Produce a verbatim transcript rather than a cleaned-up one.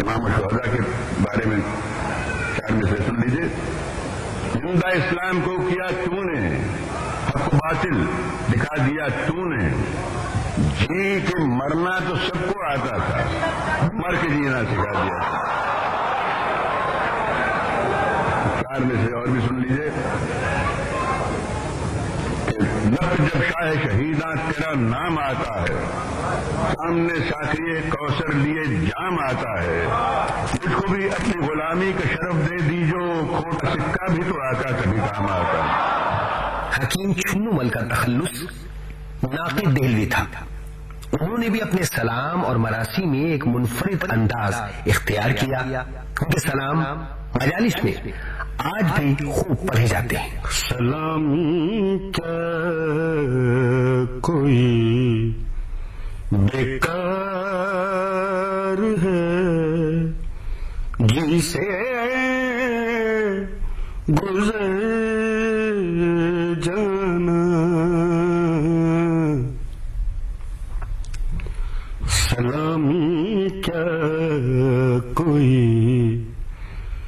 امام شہداء کے بارے میں چار میں سے سن لیجیے. زندہ اسلام کو کیا تو نے، حق باطل دکھا دیا تو نے، جی کے مرنا تو سب کو آتا تھا، مر کے جینا سکھا دیا. چار میں سے اور بھی سن لیجیے. نفس جب شاہ شہیداں تیرا نام آتا ہے، سامنے ساقیے کوثر لیے جام آتا ہے، مجھ کو بھی اپنی غلامی کا شرف دے دیجو، کھوٹا سکہ بھی تو آقا کبھی کام آتا ہے. حکیم چھنو مل کا تخلص ناقد دہلوی تھا. انہوں نے بھی اپنے سلام اور مراسی میں ایک منفرد انداز اختیار کیا. ان کے سلام مجالس میں آج بھی خوب پڑھے جاتے ہیں. سلام کیا کوئی بیکار ہے، جسے گزر جانا. سلام کیا کوئی